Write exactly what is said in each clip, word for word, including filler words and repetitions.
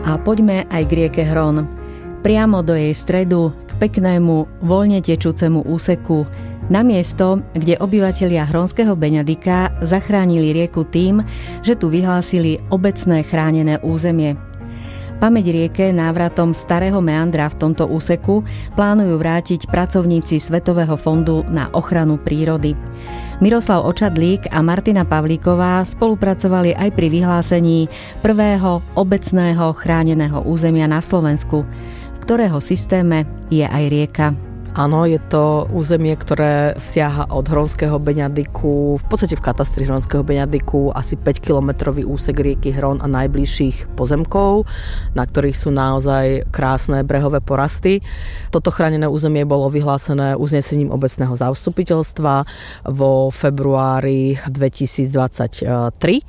A poďme aj k rieke Hron. Priamo do jej stredu, k peknému, voľne tečúcemu úseku, na miesto, kde obyvatelia Hronského Beňadika zachránili rieku tým, že tu vyhlásili obecné chránené územie. Pamäť rieke návratom starého meandra v tomto úseku plánujú vrátiť pracovníci Svetového fondu na ochranu prírody. Miroslav Očadlík a Martina Pavlíková spolupracovali aj pri vyhlásení prvého obecného chráneného územia na Slovensku, v ktorého systéme je aj rieka. Áno, je to územie, ktoré siaha od Hronského Beňadiku, v podstate v katastri Hronského Beňadiku, asi päťkilometrový úsek rieky Hron a najbližších pozemkov, na ktorých sú naozaj krásne brehové porasty. Toto chránené územie bolo vyhlásené uznesením obecného zastupiteľstva vo februári dvetisícdvadsaťtri.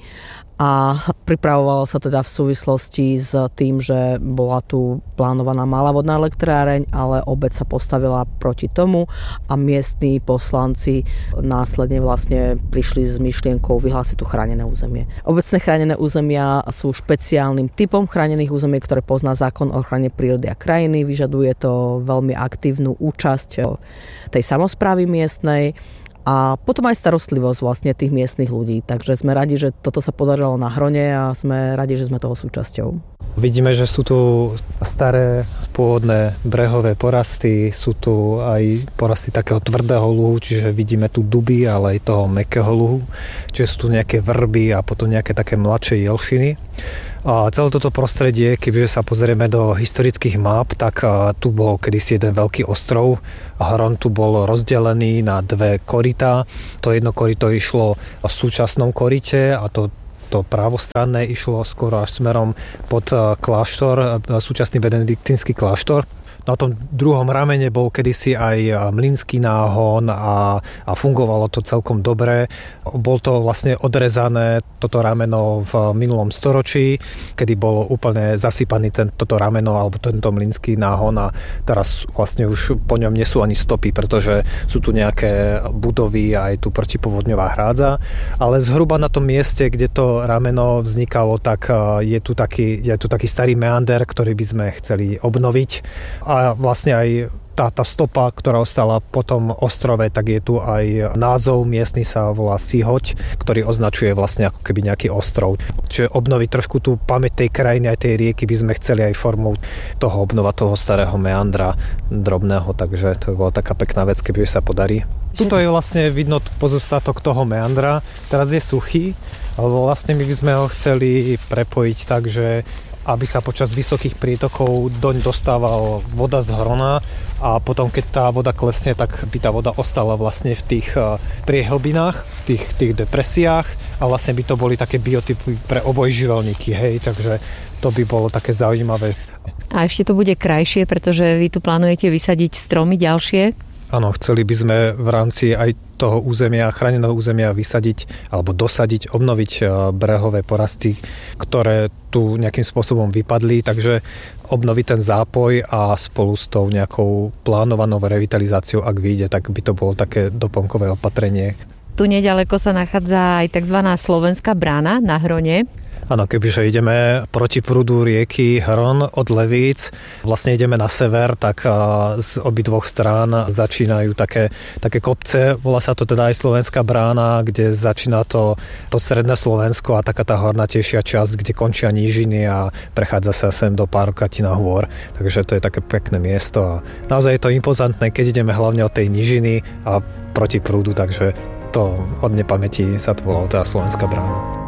A pripravovalo sa teda v súvislosti s tým, že bola tu plánovaná malá vodná elektráreň, ale obec sa postavila proti tomu a miestni poslanci následne vlastne prišli s myšlienkou vyhlásiť tu chránené územie. Obecné chránené územia sú špeciálnym typom chránených území, ktoré pozná zákon o ochrane prírody a krajiny. Vyžaduje to veľmi aktívnu účasť tej samosprávy miestnej a potom aj starostlivosť vlastne tých miestnych ľudí. Takže sme radi, že toto sa podarilo na Hrone a sme radi, že sme toho súčasťou. Vidíme, že sú tu staré pôvodné brehové porasty, sú tu aj porasty takého tvrdého luhu, čiže vidíme tu duby, ale aj toho mäkkého luhu, čiže sú tu nejaké vrby a potom nejaké také mladšie jelšiny. A celé toto prostredie, kebyže sa pozrieme do historických map, tak tu bol kedysi jeden veľký ostrov. Hron tu bol rozdelený na dve korytá. To jedno koryto išlo v súčasnom koryte a to To pravostranné išlo skoro až smerom pod kláštor, súčasný benediktínsky kláštor. Na tom druhom ramene bol kedysi aj mlynský náhon a, a fungovalo to celkom dobre. Bol to vlastne odrezané toto rameno v minulom storočí, kedy bolo úplne zasypaný ten, toto rameno alebo tento mlynský náhon a teraz vlastne už po ňom nie sú ani stopy, pretože sú tu nejaké budovy a aj tu protipovodňová hrádza. Ale zhruba na tom mieste, kde to rameno vznikalo, tak je tu taký, je tu taký starý meander, ktorý by sme chceli obnoviť. A vlastne aj tá, tá stopa, ktorá ostala po tom ostrove, tak je tu aj názov miestny, sa volá Sihoť, ktorý označuje vlastne ako keby nejaký ostrov. Čiže obnoviť trošku tú pamäť tej krajiny aj tej rieky by sme chceli aj formou toho obnova toho starého meandra drobného, takže to bola taká pekná vec, keby sa podarí. Tuto je vlastne vidno pozostatok toho meandra, teraz je suchý, ale vlastne my by sme ho chceli prepojiť tak, že aby sa počas vysokých prietokov doň dostávala voda z Hrona a potom, keď tá voda klesne, tak by tá voda ostala vlastne v tých priehlbinách, v tých, tých depresiách a vlastne by to boli také biotypy pre obojživelníky, hej, takže to by bolo také zaujímavé. A ešte to bude krajšie, pretože vy tu plánujete vysadiť stromy ďalšie? Áno, chceli by sme v rámci aj toho územia, chráneného územia vysadiť alebo dosadiť, obnoviť brehové porasty, ktoré tu nejakým spôsobom vypadli, takže obnoviť ten zápoj a spolu s tou nejakou plánovanou revitalizáciou, ak vyjde, tak by to bolo také doplnkové opatrenie. Tu neďaleko sa nachádza aj tzv. Slovenská brána na Hrone. Áno, kebyže ideme proti prúdu rieky Hron od Levíc, vlastne ideme na sever, tak z obidvoch strán začínajú také, také kopce. Volá sa to teda aj Slovenská brána, kde začína to, to stredné Slovensko a taká tá hornatejšia časť, kde končia nížiny a prechádza sa sem do Párokatina hôr. Takže to je také pekné miesto a naozaj je to impozantné, keď ideme hlavne od tej nížiny a proti prúdu, takže to od nepamäti sa to volalo teda Slovenská brána.